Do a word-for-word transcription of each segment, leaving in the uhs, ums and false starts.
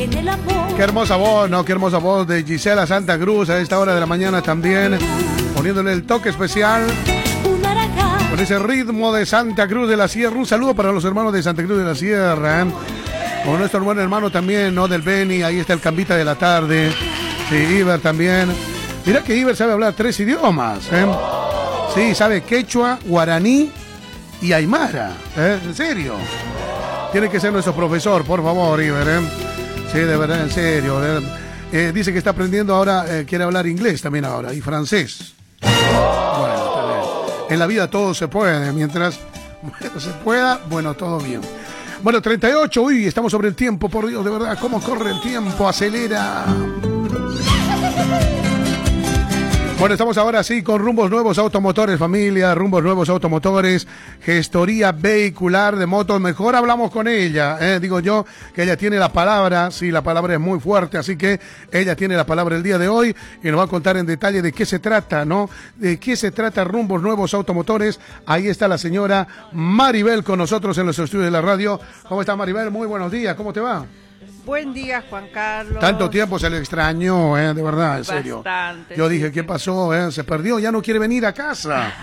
en el amor. Qué hermosa voz, ¿no? Qué hermosa voz de Gisela Santa Cruz a esta hora de la mañana también, poniéndole el toque especial con ese ritmo de Santa Cruz de la Sierra. Un saludo para los hermanos de Santa Cruz de la Sierra, ¿eh? Con nuestro buen hermano también, ¿no? Del Beni, ahí está el Cambita de la Tarde. Sí, Iber también. Mira que Iber sabe hablar tres idiomas, ¿eh? Sí, sabe quechua, guaraní y aymara, ¿eh? En serio. Tiene que ser nuestro profesor, por favor, Iber, ¿eh? Sí, de verdad, en serio. ¿eh? Eh, dice que está aprendiendo ahora, eh, quiere hablar inglés también ahora, y francés. Bueno, está bien. En la vida todo se puede, mientras bueno, se pueda, bueno, todo bien. Bueno, treinta y ocho, uy, estamos sobre el tiempo, por Dios, de verdad, cómo corre el tiempo, acelera. Bueno, estamos ahora sí con Rumbos Nuevos Automotores, familia, Rumbos Nuevos Automotores, gestoría vehicular de motos. Mejor hablamos con ella, eh, digo yo, que ella tiene la palabra, sí, la palabra es muy fuerte, así que ella tiene la palabra el día de hoy y nos va a contar en detalle de qué se trata, ¿no? De qué se trata Rumbos Nuevos Automotores. Ahí está la señora Maribel con nosotros en los estudios de la radio. ¿Cómo está, Maribel? Muy buenos días, ¿cómo te va? Buen día, Juan Carlos. Tanto tiempo se le extrañó, eh, de verdad, en serio. Bastante. Yo sí, dije, sí. ¿qué pasó? Eh? Se perdió, ya no quiere venir a casa.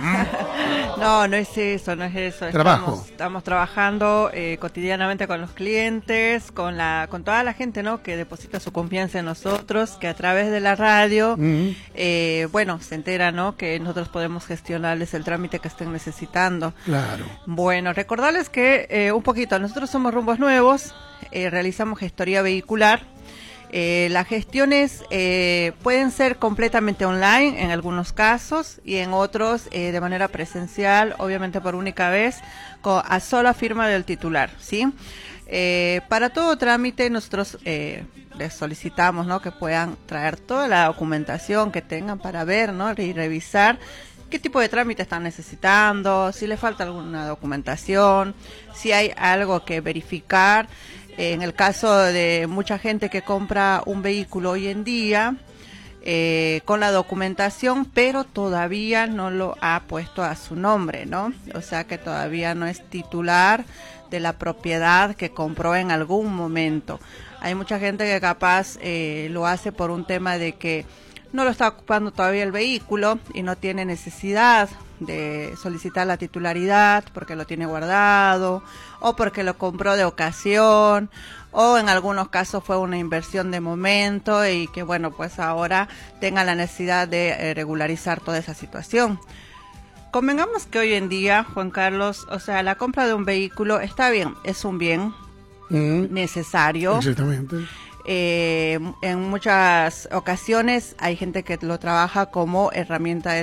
No, no es eso, no es eso. Trabajo. Estamos, estamos trabajando eh, cotidianamente con los clientes, con la, con toda la gente, ¿no? Que deposita su confianza en nosotros, que a través de la radio, Uh-huh. eh, bueno, se entera, ¿no? Que nosotros podemos gestionarles el trámite que estén necesitando. Claro. Bueno, recordarles que eh, un poquito, nosotros somos Rumbos Nuevos, eh, realizamos gestoría vehicular. Eh, las gestiones eh, pueden ser completamente online en algunos casos y en otros eh, de manera presencial, obviamente por única vez, con, a sola firma del titular, ¿sí? Eh, para todo trámite nosotros eh, les solicitamos, ¿no? Que puedan traer toda la documentación que tengan para ver, ¿no? Y revisar qué tipo de trámite están necesitando, si les falta alguna documentación, si hay algo que verificar. En el caso de mucha gente que compra un vehículo hoy en día, eh, con la documentación, pero todavía no lo ha puesto a su nombre, ¿no? O sea que todavía no es titular de la propiedad que compró en algún momento. Hay mucha gente que capaz eh, lo hace por un tema de que no lo está ocupando todavía el vehículo y no tiene necesidad de solicitar la titularidad porque lo tiene guardado o porque lo compró de ocasión o en algunos casos fue una inversión de momento y que bueno, pues ahora tenga la necesidad de eh, regularizar toda esa situación. Convengamos que hoy en día, Juan Carlos, o sea, la compra de un vehículo está bien, es un bien Uh-huh. necesario. Exactamente. Eh, en muchas ocasiones hay gente que lo trabaja como herramienta de